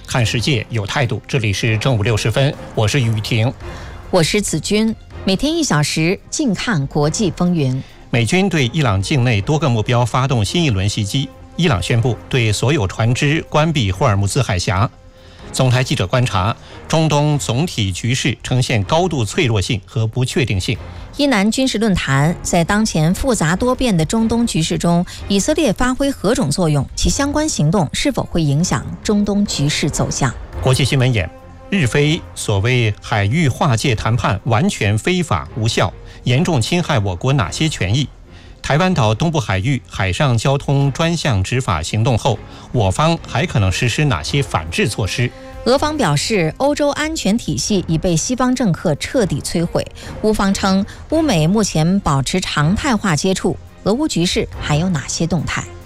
看世界有态度。这里是正午60分，我是雨婷， 我是子君。每天1小时，静看国际风云。 美军对伊朗境内多个目标发动新一轮袭击，伊朗宣布对所有船只关闭霍尔木兹海峡。总台记者观察，中东总体局势呈现高度脆弱性和不确定性。 伊南军事论坛在当前复杂多变的中东局势中，以色列发挥何种作用？其相关行动是否会影响中东局势走向？ 国际新闻眼：日非所谓海域划界谈判完全非法无效，严重侵害我国哪些权益？台湾岛东部海域海上交通专项执法行动后，我方还可能实施哪些反制措施？ 俄方表示，欧洲安全体系已被西方政客彻底摧毁。乌方称，乌美目前保持常态化接触。俄乌局势还有哪些动态？